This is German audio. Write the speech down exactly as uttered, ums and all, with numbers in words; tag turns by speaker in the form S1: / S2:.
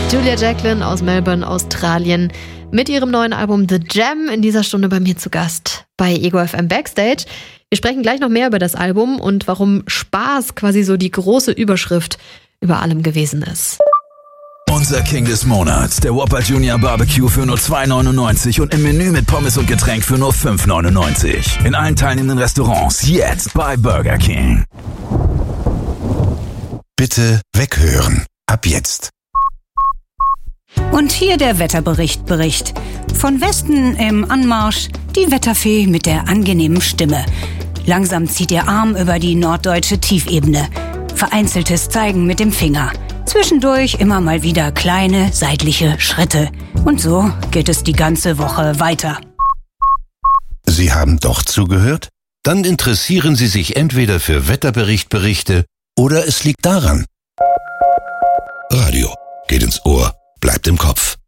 S1: Julia Jacklin aus Melbourne, Australien, mit ihrem neuen Album The Jam in dieser Stunde bei mir zu Gast bei Ego F M Backstage. Wir sprechen gleich noch mehr über das Album und warum Spaß quasi so die große Überschrift über allem gewesen ist.
S2: Unser King des Monats, der Whopper Junior Barbecue für nur zwei neunundneunzig und im Menü mit Pommes und Getränk für nur fünf neunundneunzig. In allen teilnehmenden Restaurants jetzt bei Burger King.
S3: Bitte weghören. Ab jetzt.
S4: Und hier der Wetterbericht Bericht. Von Westen im Anmarsch die Wetterfee mit der angenehmen Stimme. Langsam zieht ihr Arm über die norddeutsche Tiefebene. Vereinzeltes Zeigen mit dem Finger. Zwischendurch immer mal wieder kleine seitliche Schritte. Und so geht es die ganze Woche weiter.
S3: Sie haben doch zugehört? Dann interessieren Sie sich entweder für Wetterberichtberichte oder es liegt daran. Radio geht ins Ohr, bleibt im Kopf.